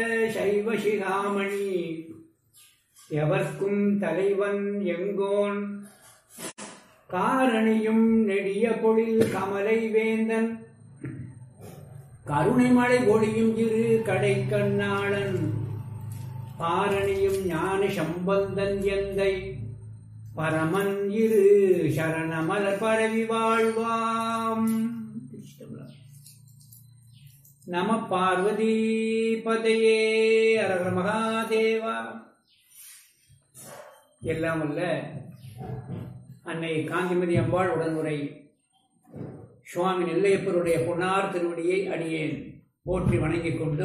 சைவ சிகாமணி எவர்க்கும் தலைவன் எங்கோன் காரணியும் நெடிய பொழில் கமலை வேந்தன் கருணைமலை பொழியும் இரு கடை கண்ணாளன் பாரணியும் ஞான சம்பந்தன் எந்தை பரமன் இரு சரணமலர் பரவி வாழ்வாம். நம பார்வதி பதையே அரகர மகாதேவா. எல்லாம் அல்ல அன்னை காந்திமதி அம்பாள் உடனுரை சுவாமி நெல்லையப்பருடைய பொன்னார் திருவடியை அடியேன் போற்றி வணங்கிக் கொண்டு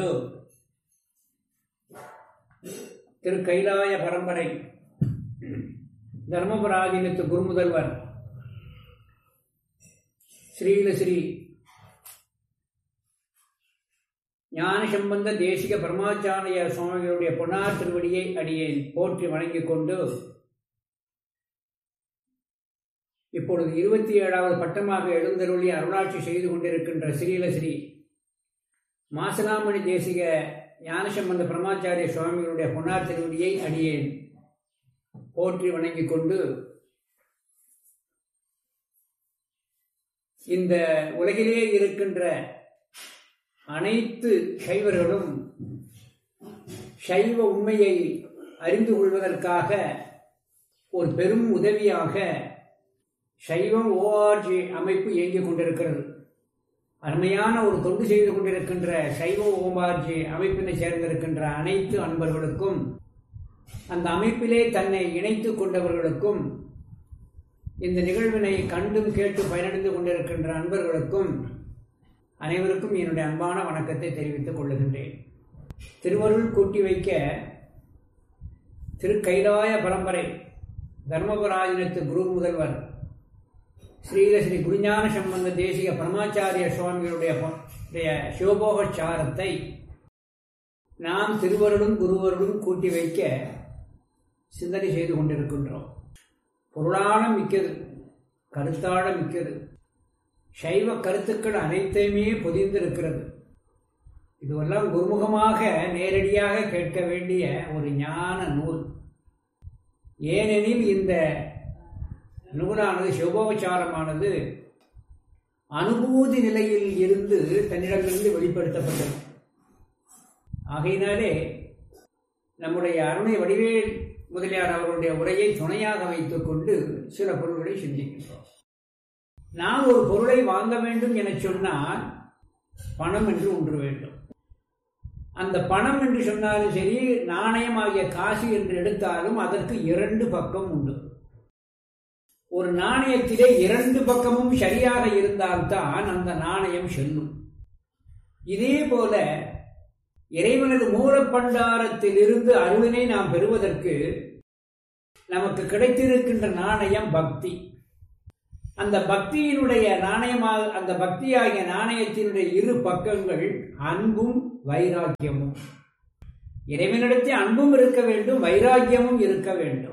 திரு கைலாய பரம்பரை தர்மபுராதீனத்து குருமுதல்வர் ஸ்ரீலஸ்ரீ ஞான சம்பந்த தேசிக பரமாச்சாரிய சுவாமிகளுடைய பொன்னார் திருவடியை அடியேன் போற்றி வணங்கிக் கொண்டு இப்பொழுது 27வது பட்டமாக எழுந்தருளி அருளாட்சி செய்து கொண்டிருக்கின்ற ஸ்ரீலஸ்ரீ மாசலாமணி தேசிக ஞானசம்பந்த பரமாச்சாரிய சுவாமிகளுடைய பொன்னார் திருவடியை அடியேன் போற்றி வணங்கிக் கொண்டு இந்த உலகிலே இருக்கின்ற அனைத்து சைவர்களும் சைவ உண்மையை அறிந்து கொள்வதற்காக ஒரு பெரும் உதவியாக சைவம் ORG அமைப்பு இயங்கிக் கொண்டிருக்கிறது. அருமையான ஒரு தொண்டு செய்து கொண்டிருக்கின்ற சைவ ORG அமைப்பினை சேர்ந்திருக்கின்ற அனைத்து அன்பர்களுக்கும் அந்த அமைப்பிலே தன்னை இணைத்துக் கொண்டவர்களுக்கும் இந்த நிகழ்வினை கண்டும் கேட்டு பயனடைந்து கொண்டிருக்கின்ற அன்பர்களுக்கும் அனைவருக்கும் என்னுடைய அன்பான வணக்கத்தை தெரிவித்துக் கொள்ளுகின்றேன். திருவருள் கூட்டி வைக்க திரு கைலாய பரம்பரை தர்மபுராதீனத்து குரு முதல்வர் ஸ்ரீலஸ்ரீ குருஞான சம்பந்த தேசிக பரமாச்சாரிய சுவாமிகளுடைய சிவபோகச்சாரத்தை நாம் திருவருளும் குருவருளும் கூட்டி வைக்க சிந்தனை செய்து கொண்டிருக்கின்றோம். பொருளான மிக்கது, கருத்தாழ மிக்கது, சைவ கருத்துக்கள் அனைத்தையுமே பொதிந்திருக்கிறது. இதுவெல்லாம் குருமுகமாக நேரடியாக கேட்க வேண்டிய ஒரு ஞான நூல். ஏனெனில் இந்த நூலானது சிவபோகச்சாரமானது அனுபூதி நிலையில் இருந்து தன்னிடமிருந்து வெளிப்படுத்தப்பட்டது. ஆகையினாலே நம்முடைய அருணை வடிவேல் முதலியார் அவர்களுடைய உரையை துணையாக வைத்துக் கொண்டு சில பொருள்களை சிந்திக்கின்றோம். நாம் ஒரு பொருளை வாங்க வேண்டும் என சொன்னால் பணம் என்று ஒன்று வேண்டும். அந்த பணம் என்று சொன்னாலும் சரி, நாணயமாகிய காசு என்று எடுத்தாலும் அதற்கு 2 பக்கம் உண்டு. ஒரு நாணயத்திலே 2 பக்கமும் சரியாக இருந்தால்தான் அந்த நாணயம் செல்லும். இதே போல இறைவனது மூலப்பண்டாரத்தில் இருந்து அருளினை நாம் பெறுவதற்கு நமக்கு கிடைத்திருக்கின்ற நாணயம் பக்தி. அந்த பக்தியினுடைய நாணயமாக, அந்த பக்தியாகிய நாணயத்தினுடைய 2 பக்கங்கள் அன்பும் வைராக்கியமும். இறைவனிடத்தில் அன்பும் இருக்க வேண்டும், வைராக்கியமும் இருக்க வேண்டும்.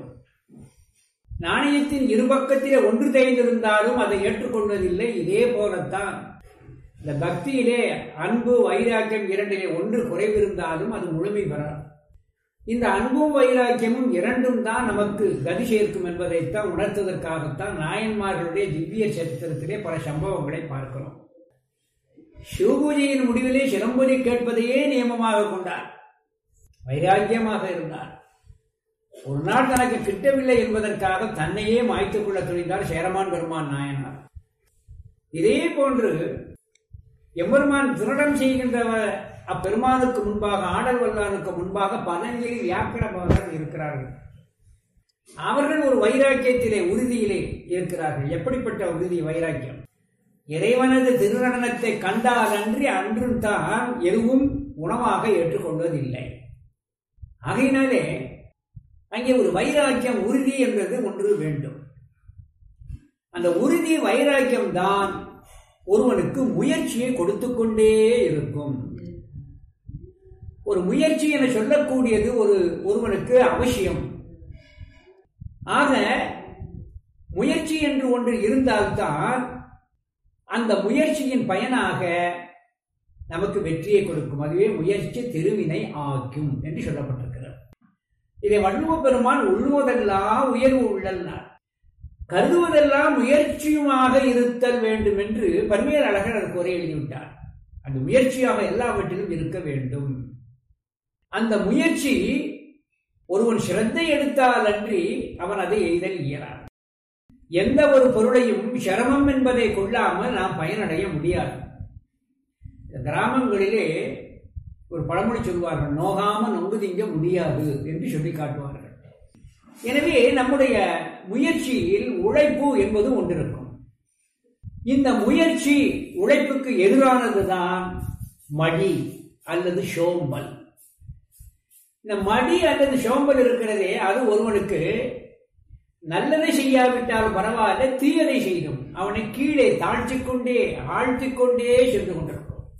நாணயத்தின் 2 பக்கத்திலே ஒன்று தேய்ந்திருந்தாலும் அதை ஏற்றுக்கொள்வதில்லை. இதே போலத்தான் இந்த பக்தியிலே அன்பு வைராக்கியம் 2லே ஒன்று குறைவிருந்தாலும் அது முழுமை பெறாது. இந்த அன்பும் வைராக்கியமும் 2ம் தான் நமக்கு கதி சேர்க்கும் என்பதைத்தான் உணர்த்துவதற்காகத்தான் நாயன்மார்களுடைய திவ்ய சரித்திரத்திலே பல சம்பவங்களை பார்க்கிறோம். சிவபூஜையின் முடிவிலே சிலம்பொலி கேட்பதையே நியமமாக கொண்டார், வைராக்கியமாக இருந்தார். ஒரு நாள் தனக்கு கிட்டவில்லை என்பதற்காக தன்னையே மாய்த்துக் கொள்ள துணிந்தார் சேரமான் பெருமான் நாயனார். இதே போன்று எம்பெருமான் திருடம் செய்கின்றவர் அப்பெருமானுக்கு முன்பாக, ஆடல் வல்லானுக்கு முன்பாக பதஞ்சலி வியாக்கிரமாக இருக்கிறார்கள். அவர்கள் ஒரு வைராக்கியத்திலே, உறுதியிலே இருக்கிறார்கள். எப்படிப்பட்ட உறுதி, வைராக்கியம்? இறைவனது திருநடனத்தை கண்டால் அன்றும் தான் எதுவும் உணவாக ஏற்றுக்கொள்வதில்லை. ஆகையினாலே அங்கே ஒரு வைராக்கியம், உறுதி என்பது ஒன்று வேண்டும். அந்த உறுதி வைராக்கியம் தான் ஒருவனுக்கு முயற்சியை கொடுத்து கொண்டே இருக்கும். ஒரு முயற்சி என சொல்லக்கூடியது ஒருவனுக்கு அவசியம். ஆக முயற்சி என்று ஒன்று இருந்தால்தான் அந்த முயற்சியின் பயனாக நமக்கு வெற்றியை கொடுக்கும். அதுவே முயற்சி திருவினை ஆக்கும் என்று சொல்லப்பட்டிருக்கிறது. இதை வள்ளுவ பெருமான் உள்ளுவதெல்லாம் உயர்வு உள்ளல்னார். கருதுவதெல்லாம் முயற்சியுமாக இருத்தல் வேண்டும் என்று பன்மையர் அழகர் அதற்கு உரை எழுதிவிட்டார். அந்த முயற்சியாக எல்லாவற்றிலும் இருக்க வேண்டும். அந்த முயற்சி ஒருவன் சிரத்தை எடுத்தால் அன்றி அவன் அதை எய்தல் இயலாது. எந்த ஒரு பொருளையும் சிரமம் என்பதை கொள்ளாமல் நாம் பயனடைய முடியாது. கிராமங்களிலே ஒரு பழமொழி சொல்வார்கள், நோகாம நொங்கு திங்க முடியாது என்று சொல்லி காட்டுவார்கள். எனவே நம்முடைய முயற்சியில் உழைப்பு என்பது ஒன்றிருக்கும். இந்த முயற்சி உழைப்புக்கு எதிரானதுதான் மடி அல்லது சோம்பல். இந்த மடி அல்லது சோம்பல் இருக்கிறதே, அது ஒருவனுக்கு நல்லதை செய்யாவிட்டால் பரவாயில்ல, தீயதை செய்யும் அவனை கீழே தாழ்த்திக்கொண்டே ஆழ்த்திக்கொண்டே சென்று கொண்டிருக்கும்.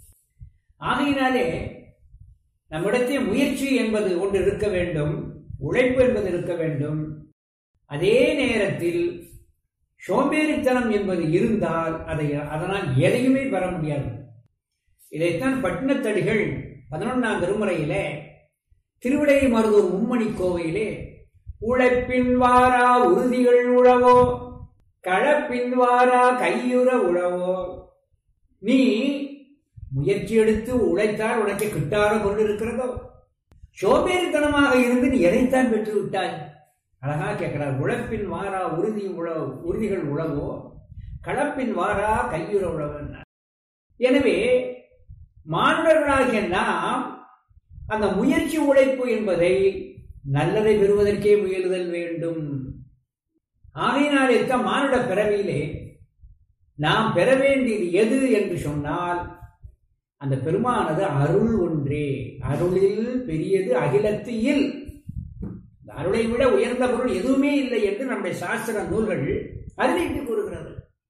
ஆகையினாலே நம்மிடத்தில் முயற்சி என்பது ஒன்று இருக்க வேண்டும், உழைப்பு என்பது இருக்க வேண்டும். அதே நேரத்தில் சோம்பேறித்தனம் என்பது இருந்தால் அதனால் எதையுமே பெற முடியாது. இதைத்தான் பட்டினத்தடிகள் 11ஆம் திருமுறையிலே திருவிடை மருதூர் மும்மணி கோவையிலே உழைப்பின் வாரா உறுதிகள் உழவோ களப்பின் வாரா கையுற உழவோ, நீ முயற்சி எடுத்து உழைத்தால் உனக்கு கிட்டார கொண்டிருக்கிறதோ, சோம்பேறித்தனமாக இருந்து நீ எதைத்தான் பெற்று விட்டாய். அழகா கேட்கிறார். உழைப்பின் வாரா உறுதிகள் உழவோ களப்பின் வாரா கையுற உழவோ. எனவே மாணவர்களாகிய நாம் அந்த முயற்சி உழைப்பு என்பதை நல்லதை பெறுவதற்கே முயலுதல் வேண்டும். ஆகையினாலே தான் மானுட பிறவியிலே நாம் பெற வேண்டியது எது என்று சொன்னால் அந்த பெருமானது அருள் ஒன்றே. அருளில் பெரியது அகிலத்து இல். அருளை விட உயர்ந்த பொருள் எதுவுமே இல்லை என்று நம்முடைய சாஸ்திர நூல்கள் அறிவித்து கூறுகிறது.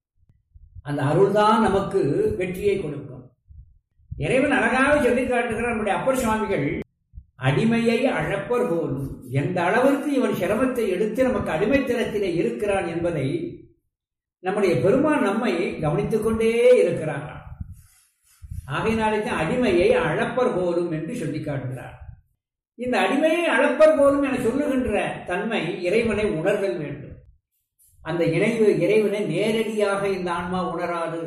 அந்த அருள்தான் நமக்கு வெற்றியை கொடுக்கும். இறைவன் அழகாக சொல்லி காட்டுகிறார். நம்முடைய அப்பர் சுவாமிகள் அடிமையை அழப்பர் போலும், எந்த அளவிற்கு இவன் சிரமத்தை எடுத்து நமக்கு அடிமைத்தனத்திலே இருக்கிறான் என்பதை நம்முடைய பெருமான் நம்மை கவனித்துக் கொண்டே இருக்கிறார். ஆகையினாலே தான் அடிமையை அழப்பர் போலும் என்று சொல்லி காட்டுகிறார். இந்த அடிமையை அழப்பர் போலும் என சொல்லுகின்ற தன்மை இறைவனை உணர்தல் வேண்டும். அந்த இறைவனை நேரடியாக இந்த ஆன்மா உணராது,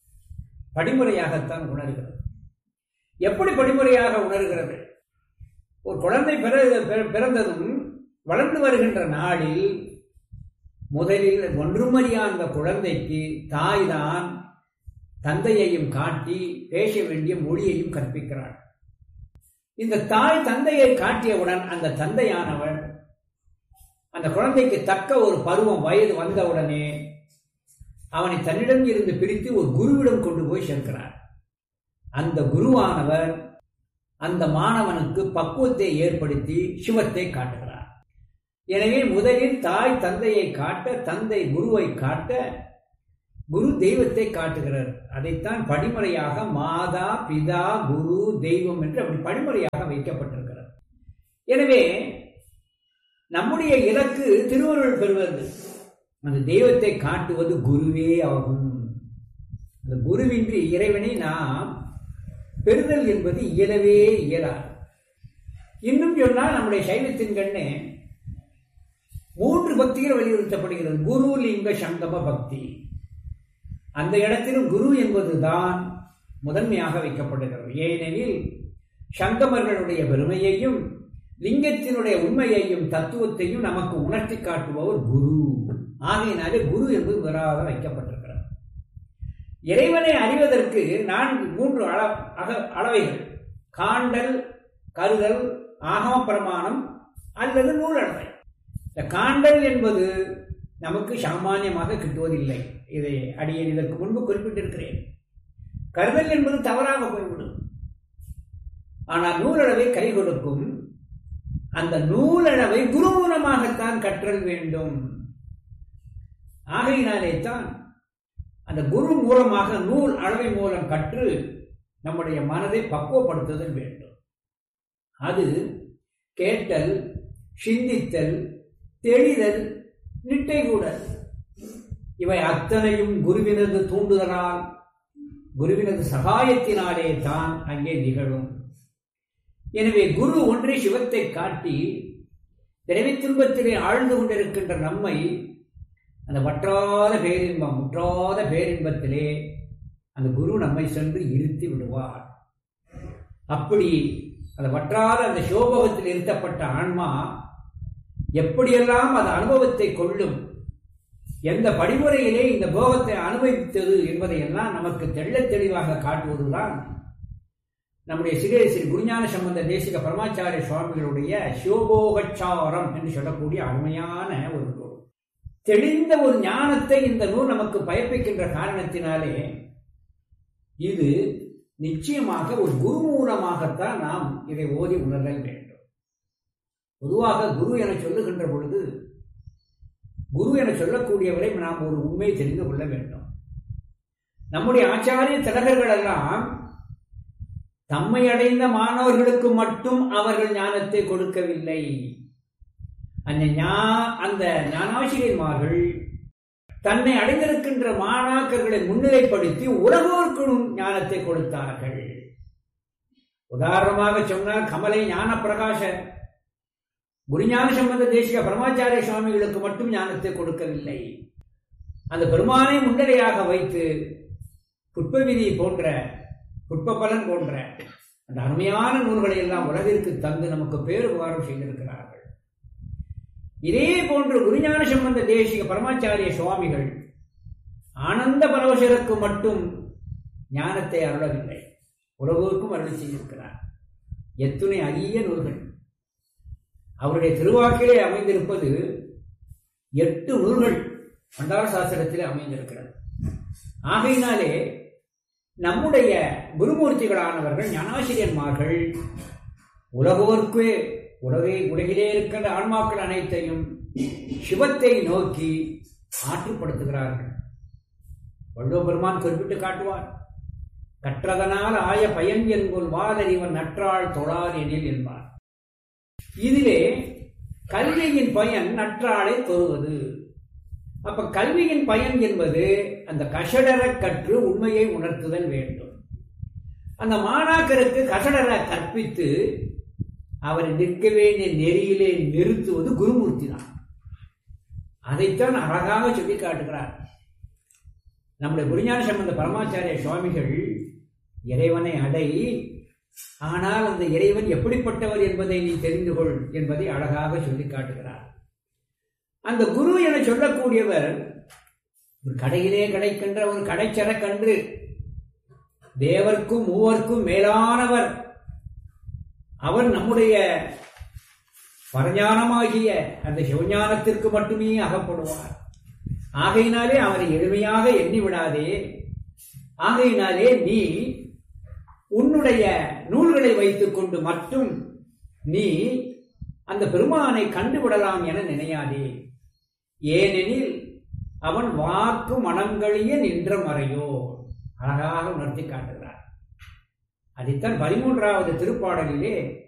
படிமுறையாகத்தான் உணர்கிறது. எப்படி படிமுறையாக உணர்கிறது? ஒரு குழந்தை பிறந்ததும் வளர்ந்து வருகின்ற நாளில் முதலில் ஒன்றுமறியா அந்த குழந்தைக்கு தாய்தான் தந்தையையும் காட்டி பேச வேண்டிய மொழியையும் கற்பிக்கிறாள். இந்த தாய் தந்தையை காட்டியவுடன் அந்த தந்தையானவன் அந்த குழந்தைக்கு தக்க ஒரு பருவம் வயது வந்தவுடனே அவனை தன்னிடம் இருந்து பிரித்து ஒரு குருவிடம் கொண்டு போய் சேர்க்கிறார். அந்த குருவானவர் அந்த மாணவனுக்கு பக்குவத்தை ஏற்படுத்தி சிவத்தை காட்டுகிறார். எனவே முதலில் தாய் தந்தையை காட்ட, தந்தை குருவை காட்ட, குரு தெய்வத்தை காட்டுகிறார். அதைத்தான் படிமுறையாக மாதா பிதா குரு தெய்வம் என்று அப்படி படிமுறையாக வைக்கப்பட்டிருக்கிறது. எனவே நம்முடைய இலக்கு திருவருள் பெறுவது. அந்த தெய்வத்தை காட்டுவது குருவே ஆகும். அந்த குருவின்றி இறைவனை நாம் பெறுதல் என்பது இயலவே இயலாது. இன்னும் சொன்னால் நம்முடைய சைவத்தின் கண்ணே 3 பக்திகள் வலியுறுத்தப்படுகிறது. குரு லிங்க சங்கம பக்தி. அந்த இடத்திலும் குரு என்பதுதான் முதன்மையாக வைக்கப்படுகிறது. ஏனெனில் சங்கமர்களுடைய பெருமையையும் லிங்கத்தினுடைய உண்மையையும் தத்துவத்தையும் நமக்கு உணர்த்தி காட்டுபவர் குரு. ஆகையினாலே குரு என்பது முதலாக வைக்கப்பட்டிருக்கிறது. இறைவனை அறிவதற்கு 3 அளவைகள்: காண்டல், கருதல், ஆகம பிரமாணம் அல்லது நூலளவை. இந்த காண்டல் என்பது நமக்கு சாமானியமாக கிட்டுவதில்லை. இதை அடியேன் இதற்கு முன்பு குறிப்பிட்டிருக்கிறேன். கருதல் என்பது தவறாக போய்விடும். ஆனால் நூலளவை கை கொடுக்கும். அந்த நூலளவை குரு மூலமாகத்தான் கற்றல் வேண்டும். ஆகையினாலே தான் அந்த குரு மூலமாக நூல் அளவை மூலம் கற்று நம்முடைய மனதை பக்குவப்படுத்துதல் வேண்டும். அது கேட்டல், சிந்தித்தல், தெளிதல், நிட்டை கூடல் இவை அத்தனையும் குருவினது தூண்டுதலால் குருவினது சகாயத்தினாலே தான் அங்கே நிகழும். எனவே குரு ஒன்றே சிவத்தை காட்டி பிறவி துன்பத்திலே ஆழ்ந்து கொண்டிருக்கின்ற நம்மை அந்த வற்றாத பேரின்பம், முற்றாத பேரின்பத்திலே அந்த குரு நம்மை சென்று இருத்தி விடுவார். அப்படி அந்த வற்றாத அந்த சிவபோகத்தில் இருத்தப்பட்ட ஆன்மா எப்படியெல்லாம் அந்த அனுபவத்தை கொள்ளும், எந்த படிமுறையிலே இந்த போகத்தை அனுபவித்தது என்பதையெல்லாம் நமக்கு தெள்ளத் தெளிவாக காட்டுவதுதான் நம்முடைய ஸ்ரீ குருஞான சம்பந்த தேசிக பரமாச்சாரிய சுவாமிகளுடைய சிவபோகச்சாரம் என்று சொல்லக்கூடிய அருமையான ஒரு நூல். தெளிந்த ஒரு ஞானத்தை இந்த நூல் நமக்கு பயப்பிக்கின்ற காரணத்தினாலே இது நிச்சயமாக ஒரு குரு மூலமாகத்தான் நாம் இதை ஓதி உணர்தல் வேண்டும். பொதுவாக குரு என சொல்லுகின்ற பொழுது குரு என சொல்லக்கூடியவரை நாம் ஒரு உண்மையை தெரிந்து கொள்ள வேண்டும். நம்முடைய ஆச்சாரிய திலகர்கள் எல்லாம் தம்மை அடைந்த மாணவர்களுக்கு மட்டும் அவர்கள் ஞானத்தை கொடுக்கவில்லை. அந்த ஞானாசிரியர்மார்கள் தன்னை அடைந்திருக்கின்ற மாணாக்கர்களை முன்னிலைப்படுத்தி உலகோர்க்கும் ஞானத்தை கொடுத்தார்கள். உதாரணமாக சொன்னால் கமலை ஞான பிரகாச குருஞான சம்பந்த தேசிக பரமாச்சாரிய சுவாமிகளுக்கு மட்டும் ஞானத்தை கொடுக்கவில்லை. அந்த பெருமானை முன்னிலையாக வைத்து புட்பவிதி போன்ற புட்பபலன் போன்ற அந்த அருமையான நூல்களை எல்லாம் உலகிற்கு தந்து நமக்கு பேருபகாரம் செய்திருக்கிறார்கள். இதே போன்று குருஞான சம்பந்த தேசிக பரமாச்சாரிய சுவாமிகள் ஆனந்த பரவசருக்கு மட்டும் ஞானத்தை அருளவில்லை, உலகோருக்கும் அருள் செய்திருக்கிறார். எத்துணை அரிய நூல்கள் அவருடைய திருவாக்கிலே அமைந்திருப்பது 8 நூல்கள் பண்டார சாஸ்திரத்திலே அமைந்திருக்கிறது. ஆகையினாலே நம்முடைய குருமூர்த்திகளானவர்கள் ஞானாசிரியர்மார்கள் உலகோர்க்கே உலகிலே இருக்கின்ற ஆன்மாக்கள் அனைத்தையும் சிவத்தை நோக்கி ஆற்றுப்படுத்துகிறார்கள். வள்ளுவ பெருமான் குறிப்பிட்டு காட்டுவார், கற்றதனால் ஆய பயன் என்போல் வாதறிவன் நற்றாள் தொழார் எனில் என்பார். இதிலே கல்வியின் பயன் நற்றாளை தொழுவது. அப்ப கல்வியின் பயன் என்பது அந்த கஷடர கற்று உண்மையை உணர்த்துதல் வேண்டும். அந்த மாணாக்கருக்கு கஷடர கற்பித்து அவரை நிற்க வேண்டிய நெறியிலே நிறுத்துவது குருமூர்த்தி தான். அதைத்தான் அழகாக சொல்லி காட்டுகிறார் நம்முடைய குருஞான சம்பந்த பரமாச்சாரிய சுவாமிகள். இறைவனை அடை, ஆனால் அந்த இறைவன் எப்படிப்பட்டவர் என்பதை நீ தெரிந்து கொள் என்பதை அழகாக சொல்லி காட்டுகிறார். அந்த குரு என சொல்லக்கூடியவர் ஒரு கடையிலே கிடைக்கின்ற ஒரு கடைச்சரக்கன்று, தேவர்க்கும் மூவர்க்கும் மேலானவர். அவர் நம்முடைய பரஞானமாகிய அந்த சிவஞானத்திற்கு மட்டுமே அகப்படுவார். ஆகையினாலே அவரை எளிமையாக எண்ணி விடாதே. ஆகையினாலே நீ உன்னுடைய நூல்களை வைத்துக் கொண்டு மட்டும் நீ அந்த பெருமானை கண்டுவிடலாம் என நினையாதே. ஏனெனில் அவன் வாக்கு மனங்களிய நின்ற மறையோ. அழகாக உணர்த்தி காட்டுகிறார். அதைத்தான் 13வது திருப்பாடலிலே